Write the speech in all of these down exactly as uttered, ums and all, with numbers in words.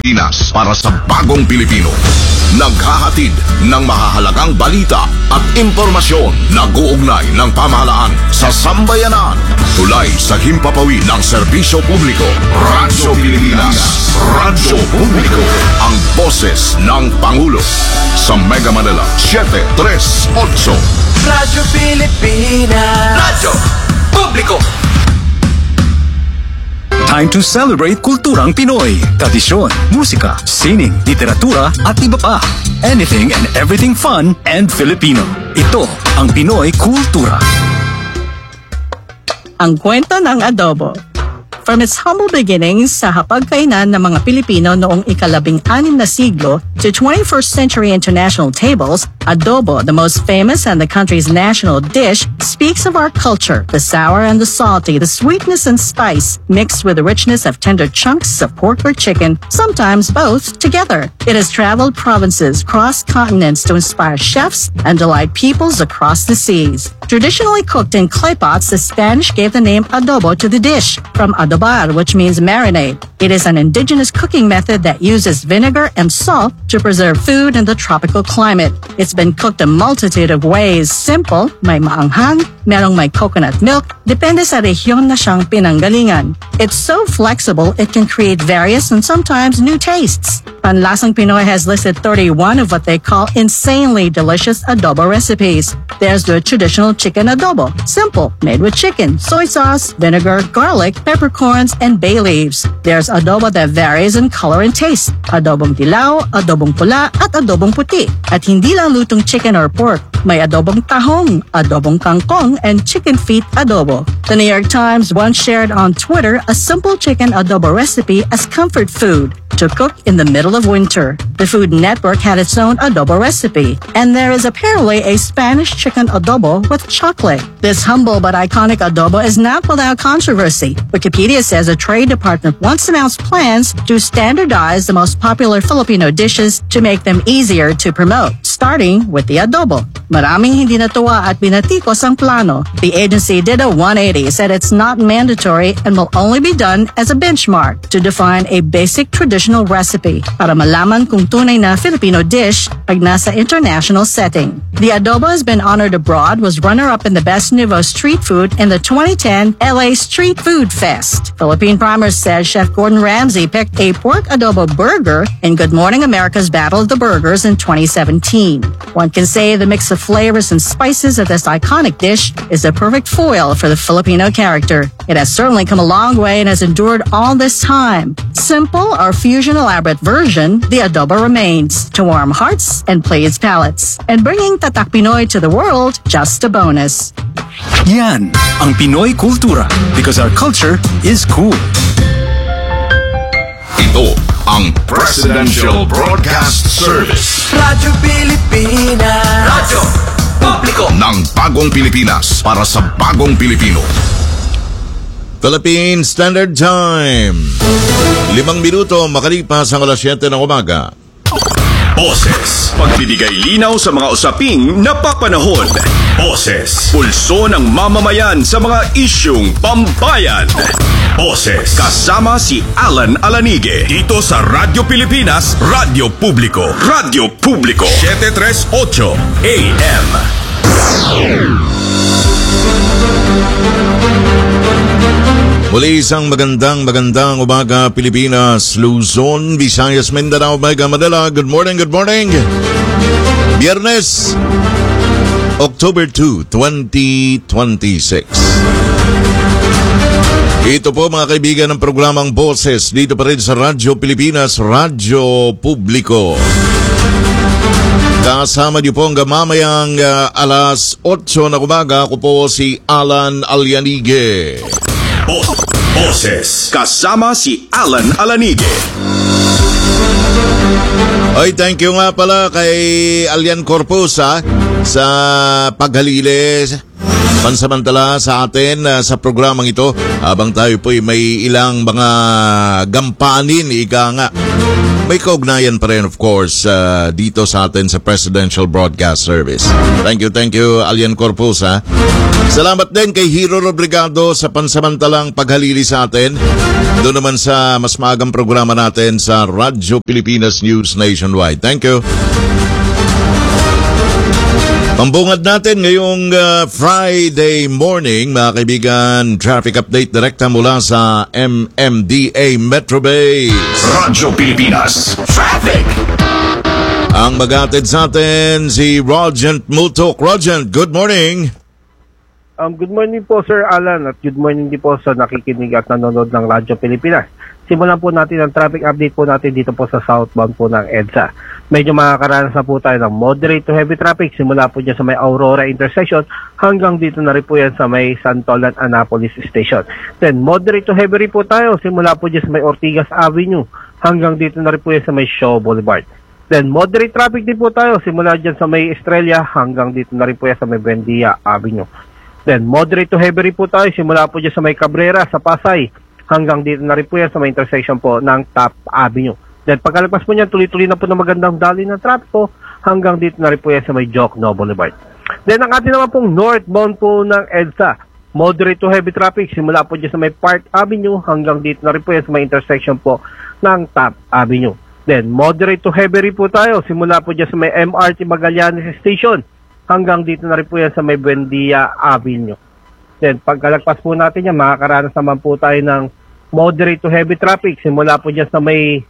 Pilipinas para sa bagong Pilipino. Naghahatid ng mahahalagang balita at impormasyon na guugnay ng pamahalaan sa sambayanan. Tulay sa himpapawid ng serbisyo publiko. Radyo Pilipinas. Radyo Publiko. Ang boses ng Pangulo. Sa Mega Manila, seven three eight. Radyo Pilipinas. Radyo Publiko. Time to celebrate kulturang Pinoy. Tradisyon, musika, sining, literatura at iba pa. Anything and everything fun and Filipino. Ito ang Pinoy Kultura. Ang kwento ng adobo. From its humble beginnings sa hapagkainan ng mga Pilipino noong ikalabing-anim na siglo to twenty-first century international tables, adobo, the most famous and the country's national dish, speaks of our culture, the sour and the salty, the sweetness and spice, mixed with the richness of tender chunks of pork or chicken, sometimes both together. It has traveled provinces, crossed continents to inspire chefs and delight peoples across the seas. Traditionally cooked in clay pots, the Spanish gave the name adobo to the dish, from adobar, which means marinade. It is an indigenous cooking method that uses vinegar and salt to preserve food in the tropical climate. It's been cooked a multitude of ways. Simple, may maanghang, merong may coconut milk, depende sa rehiyon na siyang pinanggalingan. It's so flexible, it can create various and sometimes new tastes. Panlasang Pinoy has listed thirty-one of what they call insanely delicious adobo recipes. There's the traditional chicken adobo, simple, made with chicken, soy sauce, vinegar, garlic, peppercorns, and bay leaves. There's adobo that varies in color and taste. Adobong dilaw, adobong pula, at adobong puti. At hindi lang lutong chicken or pork. May adobong tahong, adobong kangkong, and chicken feet adobo. The New York Times once shared on Twitter a simple chicken adobo recipe as comfort food to cook in the middle of winter. The Food Network had its own adobo recipe, and there is apparently a Spanish chicken adobo with chocolate. This humble but iconic adobo is not without controversy. Wikipedia says a trade department once announced plans to standardize the most popular Filipino dishes to make them easier to promote, starting with the adobo. Maraming hindi natuwa at binatikos ang plano. The agency did a one eighty, said it's not mandatory and will only be done as a benchmark to define a basic traditional recipe para malaman kung tunay na Filipino dish pag nasa international setting. The adobo has been honored abroad, was runner-up in the Best Nouveau Street Food in the twenty ten L A Street Food Fest. Philippine Primers says Chef Gordon Ramsay picked a pork adobo burger in Good Morning America's Battle of the Burgers in twenty seventeen. One can say the mix of flavors and spices of this iconic dish is a perfect foil for the Filipino character. It has certainly come a long way and has endured all this time. Simple or fusion elaborate version, the adobo remains to warm hearts and please palates. And bringing Tatak Pinoy to the world, just a bonus. Yan ang Pinoy Kultura, because our culture is cool. Ito ang Presidential Broadcast Service. Radyo Pilipinas. Radyo Publiko. Ng bagong Pilipinas para sa bagong Pilipino. Philippine Standard Time. Limang minuto makalipas ang alas siyete ng umaga. Boses. Pagbibigay linaw sa mga usaping napapanahon. Boses. Pulso ng mamamayan sa mga isyung pambayan. Boses. Kasama si Alan Alanige. Dito sa Radyo Pilipinas, Radyo Publiko. Radyo Publiko. seven three eight A M. Muli isang magandang magandang umaga Pilipinas, Luzon, Visayas, Mindanao, Mega Manila. Good morning, good morning. Biyernes, October second, twenty twenty-six. Ito po mga kaibigan ng programang Boses dito pa rin sa Radyo Pilipinas, Radyo Publiko. Kasama niyo po hanggang mamayang uh, alas eight na umaga. Ako po si Alan Alianige. Boses. Kasama si Alan Alanige. Ay, thank you nga pala kay Alian Corpus ha, sa paghalili pansamantala sa atin uh, sa programang ito habang tayo po'y may ilang mga gampanin, ika nga. May kaugnayan pa rin of course uh, dito sa atin sa Presidential Broadcast Service. Thank you, thank you Alien Corpus ha. Salamat din kay Hero Rodrigado sa pansamantalang paghalili sa atin. Doon naman sa mas maagang programa natin sa Radyo Pilipinas News Nationwide. Thank you. Pambungad natin ngayong uh, Friday morning, mga kaibigan, traffic update direkta mula sa M M D A Metro Base. Radyo Pilipinas Traffic. Ang mag-atid sa atin si Rogent Mutok. Rogent, good morning. Um, good morning po Sir Alan at good morning din po sa nakikinig at nanonood ng Radyo Pilipinas. Simulan po natin ang traffic update po natin dito po sa southbound po ng EDSA. Medyo makakaranas na po tayo ng moderate to heavy traffic simula po dyan sa may Aurora intersection hanggang dito na rin po yan sa may Santolan Annapolis Station. Then moderate to heavy rin po tayo simula po dyan sa may Ortigas Avenue hanggang dito na rin po yan sa may Shaw Boulevard. Then moderate traffic din po tayo simula dyan sa may Estrella hanggang dito na rin po yan sa may Buendia Avenue. Then moderate to heavy rin po tayo simula po dyan sa may Cabrera sa Pasay hanggang dito na rin po yan sa may intersection po ng Top Avenue. Then pagkalagpas po niyan, tuloy-tuloy na po na magandang daloy ng trapiko hanggang dito na rin po yan sa may Jokno Boulevard. Then ang ating naman pong northbound po ng EDSA, moderate to heavy traffic simula po dyan sa may Park Avenue hanggang dito na rin po yan sa may intersection po ng Top Avenue. Then moderate to heavy rin po tayo simula po dyan sa may M R T Magallanes Station hanggang dito na rin po yan sa may Buendia Avenue. Then pagkalagpas po natin yan, makakaranas naman po tayo ng moderate to heavy traffic simula po dyan sa may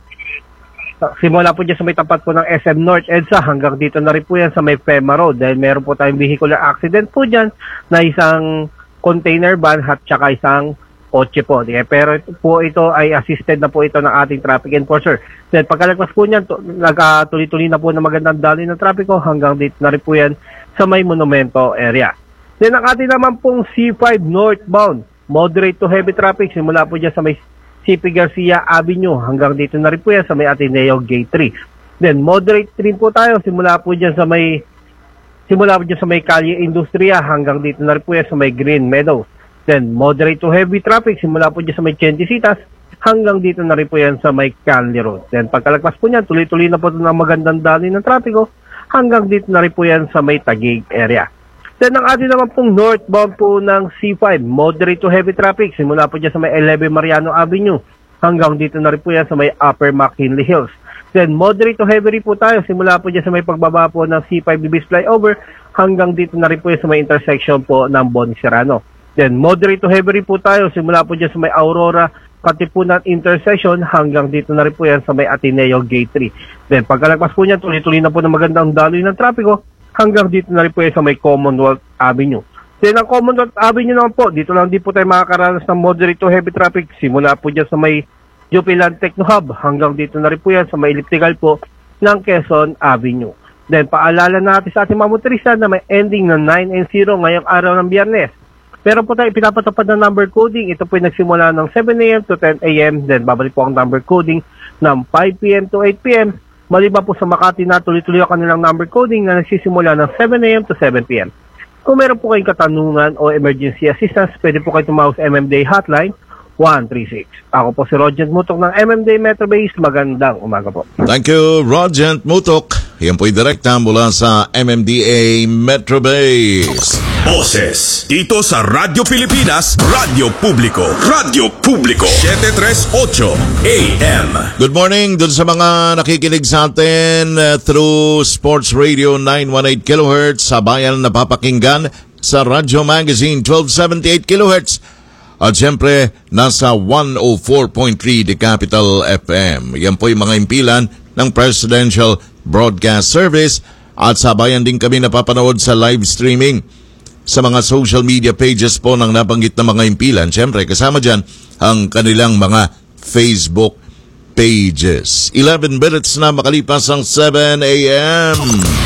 simula po dyan sa may tapat po ng S M North EDSA hanggang dito na rin po yan sa may Fema Road dahil meron po tayong vehicular accident po dyan na isang container van at saka isang kotse po. Pero ito po ito ay assisted na po ito ng ating traffic enforcer. Then pagkalagpas po niyan, nagkatuloy-tuloy na po na magandang daloy ng trapiko hanggang dito na rin po yan sa may Monumento area. Then ang ating naman pong C five northbound, moderate to heavy traffic simula po dyan sa may C P Garcia Avenue hanggang dito na rin po yan sa may Ateneo Gate three. Then moderate rin po tayo simula po dyan sa may simula po dyan sa may Calle Industria hanggang dito na rin po yan sa may Green Meadows. Then moderate to heavy traffic simula po dyan sa may Chentisitas hanggang dito na rin po yan sa may Canley Road. Then pagkalagpas po niyan, tuloy-tuloy na po ng magandang daloy ng trapiko hanggang dito na rin po yan sa may Taguig area. Then ang atin naman pong northbound po ng C five, moderate to heavy traffic simula po dyan sa may eleven Mariano Avenue hanggang dito na rin po yan sa may Upper McKinley Hills. Then moderate to heavy po tayo simula po dyan sa may pagbaba po ng C five Libis Flyover hanggang dito na rin po yan sa may intersection po ng Boni Serrano. Then moderate to heavy po tayo simula po dyan sa may Aurora Katipunan intersection hanggang dito na rin po yan sa may Ateneo Gate three. Then pagkalagpas po niyan, tuloy-tuloy na po ng magandang daloy ng trapiko hanggang dito na rin po yan sa may Commonwealth Avenue. Then ang Commonwealth Avenue naman po, dito lang din po tayo makakaranas ng moderate to heavy traffic simula po dyan sa may Jupilan Techno Hub hanggang dito na rin po yan sa may elliptical po ng Quezon Avenue. Then paalala natin sa ating mga motorista na may ending na nine and zero ngayong araw ng Biyernes. Pero po tayo pinapatupad ng number coding. Ito po ay nagsimula ng seven a m to ten a m Then babalik po ang number coding ng five p m to eight p m Maliban po sa Makati na tuloy-tuloy ang kanilang number coding na nagsisimula ng seven a m to seven p m Kung meron po kayong katanungan o emergency assistance, pwede po kayo tumawag sa M M D A Hotline one three six. Ako po si Rogent Mutok ng M M D A Metro Base. Magandang umaga po. Thank you, Rogent Mutok. Yan po'y direkta mula sa M M D A Metro Base. Boses dito sa Radyo Pilipinas, Radyo Publiko, Radyo Publiko, seven thirty-eight A M. Good morning dun sa mga nakikinig sa atin uh, through Sports Radio nine eighteen kilohertz sa bayan na napapakinggan sa Radyo Magazine twelve seventy-eight kilohertz at siyempre nasa one oh four point three The Capital F M. Yan po yung mga impilan ng Presidential Broadcast Service at sa bayan din kami napapanood sa live streaming sa mga social media pages po ng nabanggit na mga impilan. Siyempre, kasama dyan ang kanilang mga Facebook pages. eleven minutes na makalipas ang seven a m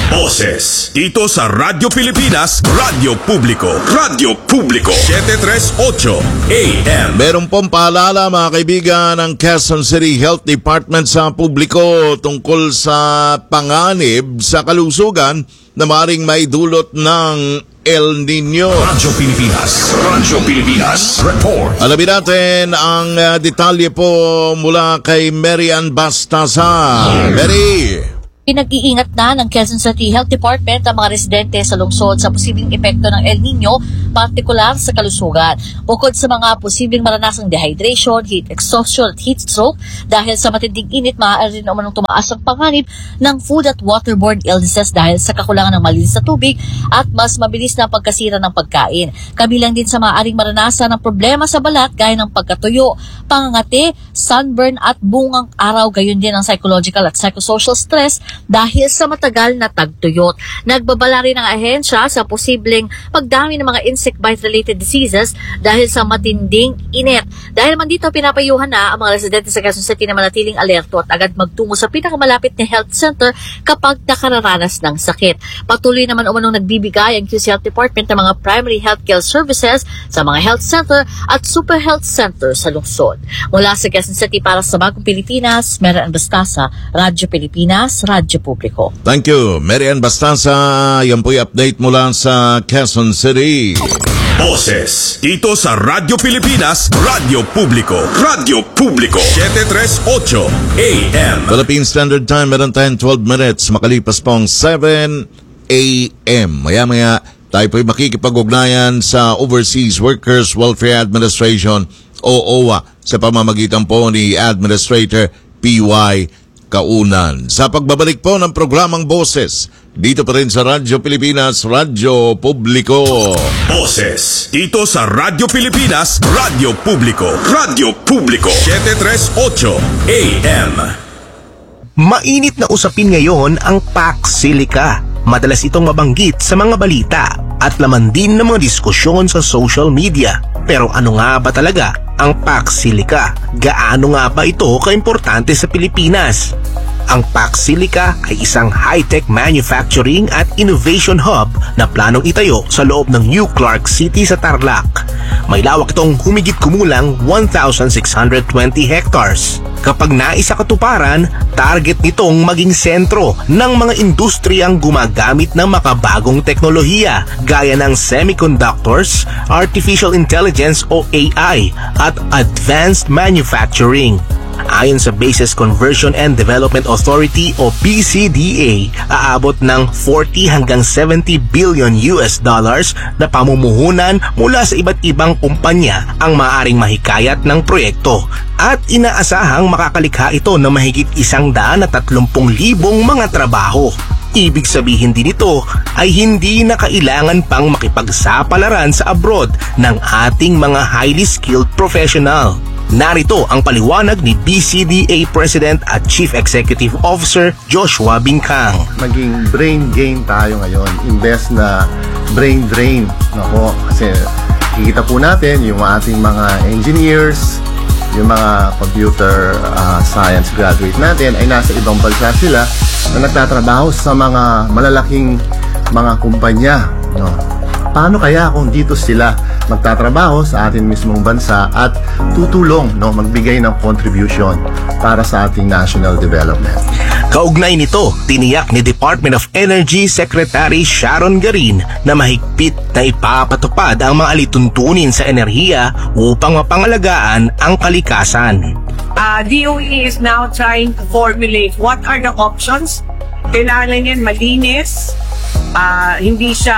Boses. Dito sa Radyo Pilipinas, Radyo Publiko. Radyo Publiko. seven thirty-eight A M. Meron pong paalala mga kaibigan ng Quezon City Health Department sa publiko tungkol sa panganib sa kalusugan na maaaring may dulot ng El Nino. Radyo Pilipinas. Radyo Pilipinas. Report. Alamin natin ang uh, detalye po mula kay Mary Ann Bastaza. Mary! Pinag-iingat na ng Quezon City Health Department ang mga residente sa lungsod sa posibleng epekto ng El Nino, partikular sa kalusugan. Bukod sa mga posibleng maranasang dehydration, heat exhaustion at heat stroke, dahil sa matinding init, maaari rin umanong tumaas ang panganib ng food at waterborne illnesses dahil sa kakulangan ng malinis na tubig at mas mabilis na pagkasira ng pagkain. Kabilang din sa maaaring maranasan ng problema sa balat gaya ng pagkatuyo, pangangati, sunburn at bungang araw, gayon din ang psychological at psychosocial stress dahil sa matagal na tagtuyot. Nagbabala rin ang ahensya sa posibleng pagdami ng mga insect bite-related diseases dahil sa matinding init. Dahil man dito, pinapayuhan na ang mga residente sa Quezon City na manatiling alerto at agad magtungo sa pinakamalapit na health center kapag nakararanas ng sakit. Patuloy naman umanong nagbibigay ang Q C Health Department ng mga primary healthcare services sa mga health center at super health center sa lungsod. Mula sa Quezon City para sa Bagong Pilipinas, Mary Ann Bastaza, Radyo Pilipinas, Radyo Publiko. Thank you, Mary Ann Bastaza. Yan po'y update mula sa Quezon City. Boses. Dito sa Radyo Pilipinas, Radyo Publiko. Radyo Publiko. seven thirty-eight A M. Philippine Standard Time, meron tayong twelve minutes. Makalipas pong seven A M. Maya-maya, tayo po'y makikipag-ugnayan sa Overseas Workers Welfare Administration o O W A sa pamamagitan po ni Administrator P Y Kaunan. Sa pagbabalik po ng programang Boses, dito pa rin sa Radyo Pilipinas, Radyo Publiko. Boses. Dito sa Radyo Pilipinas, Radyo Publiko. Radyo Publiko. seven thirty-eight A M. Mainit na usapin ngayon ang Pax-Silica. Madalas itong mabanggit sa mga balita at laman din ng mga diskusyon sa social media. Pero ano nga ba talaga ang Pax-Silica? Gaano nga ba ito kaimportante sa Pilipinas? Ang Pax-Silica ay isang high-tech manufacturing at innovation hub na planong itayo sa loob ng New Clark City sa Tarlac. May lawak itong humigit kumulang one thousand six hundred twenty hectares. Kapag naisa katuparan, target nitong maging sentro ng mga industriyang gumagamit ng makabagong teknolohiya gaya ng semiconductors, artificial intelligence o A I at advanced manufacturing. Ayon sa Bases Conversion and Development Authority o B C D A, aabot ng forty hanggang seventy billion U S dollars na pamumuhunan mula sa iba't ibang kumpanya ang maaaring mahikayat ng proyekto at inaasahang makakalikha ito ng mahigit isang daan at tatlumpung libong mga trabaho. Ibig sabihin din ito ay hindi na kailangan pang makipagsapalaran sa abroad ng ating mga highly skilled professional. Narito ang paliwanag ni B C D A President at Chief Executive Officer Joshua Bincang. Maging brain gain tayo ngayon, imbes na brain drain. Nako, kasi kikita po natin yung ating mga engineers, yung mga computer uh, science graduate natin ay nasa ibang bansa sila na nagtatrabaho sa mga malalaking mga kumpanya, no? Paano kaya kung dito sila magtatrabaho sa ating mismong bansa at tutulong, no, magbigay ng contribution para sa ating national development? Kaugnay nito, tiniyak ni Department of Energy Secretary Sharon Garin na mahigpit na ipapatupad ang mga alituntunin sa enerhiya upang mapangalagaan ang kalikasan. Uh, D O E is now trying to formulate what are the options. Kailangan yan malinis, uh, hindi siya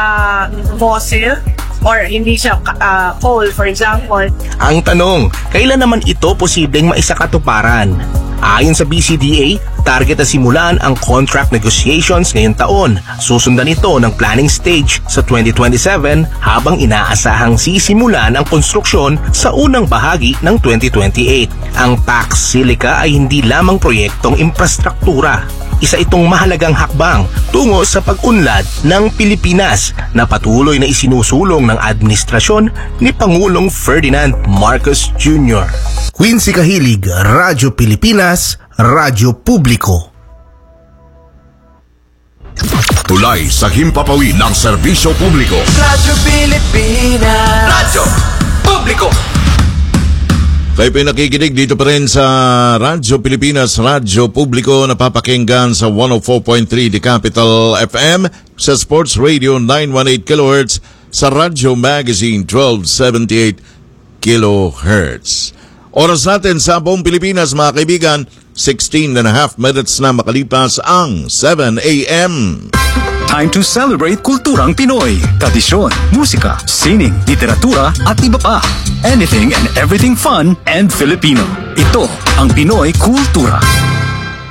fossil, or hindi siya uh, coal, for example. Ang tanong, kailan naman ito posibleng maisakatuparan? Ayon sa B C D A, target na simulan ang contract negotiations ngayong taon. Susundan ito ng planning stage sa twenty twenty-seven habang inaasahang sisimulan ang konstruksyon sa unang bahagi ng twenty twenty-eight. Ang Pax-Silica ay hindi lamang proyektong infrastruktura. Isa itong mahalagang hakbang tungo sa pag-unlad ng Pilipinas na patuloy na isinusulong ng administrasyon ni Pangulong Ferdinand Marcos Junior Quincy Kahilig, Radyo Pilipinas, Radyo Publiko. Tulay sa himpapawid ng serbisyo publiko. Radyo Pilipinas. Radyo Publiko. Kayo po nakikinig dito pa rin sa Radyo Pilipinas, Radyo Publiko, napapakinggan sa one oh four point three The Capital F M, sa Sports Radio nine eighteen kilohertz, sa Radyo Magazine twelve seventy-eight kilohertz. Oras natin sa buong Pilipinas, mga kaibigan, sixteen and a half minutes na makalipas ang seven a m Time to celebrate kulturang Pinoy. Tradisyon, musika, sining, literatura at iba pa. Anything and everything fun and Filipino. Ito ang Pinoy Kultura.